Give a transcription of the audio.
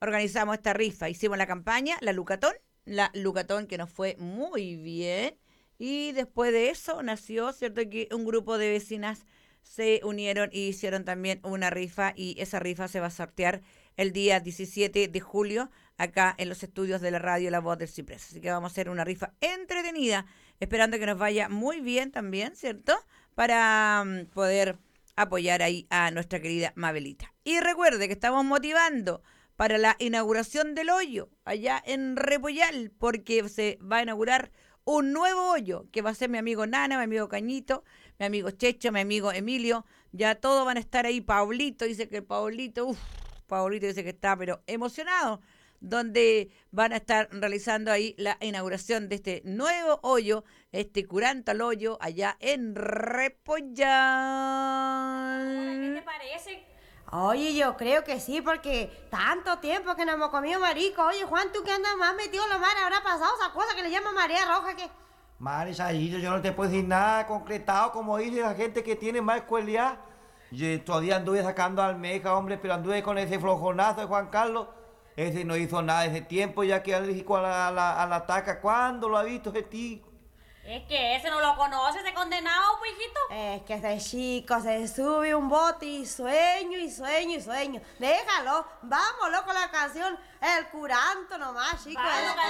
organizamos esta rifa. Hicimos la campaña, la Lucatón que nos fue muy bien. Y después de eso nació, ¿cierto? Que un grupo de vecinas se unieron y hicieron también una rifa y esa rifa se va a sortear el día 17 de julio acá en los estudios de la radio La Voz del Ciprés. Así que vamos a hacer una rifa entretenida, esperando que nos vaya muy bien también, ¿cierto? Para poder apoyar ahí a nuestra querida Mabelita. Y recuerde que estamos motivando para la inauguración del hoyo allá en Repollal, porque se va a inaugurar un nuevo hoyo que va a ser mi amigo Nana, mi amigo Cañito, mi amigo Checho, mi amigo Emilio. Ya todos van a estar ahí. Paulito dice que Paulito dice que está pero emocionado, donde van a estar realizando ahí la inauguración de este nuevo hoyo, este Curanta al hoyo, allá en Repollal. ¿Qué te parece? Oye, yo creo que sí, porque tanto tiempo que no hemos comido marisco. Oye, Juan, tú que andas más metido en la mar, habrá pasado esa cosa que le llaman marea roja que... Marisayillo, yo no te puedo decir nada concretado como dice la gente que tiene más escuela. Yo todavía anduve sacando almeja, hombre, pero anduve con ese flojonazo de Juan Carlos. Ese no hizo nada ese tiempo, ya que alérgico a la taca. ¿Cuándo lo ha visto ese tío? Es que ese no lo conoce, ese condenado, pues, hijito. Es que ese chico se sube un bote y sueño y sueño y sueño. Déjalo, vámonos con la canción El Curanto nomás, chico. Vamos,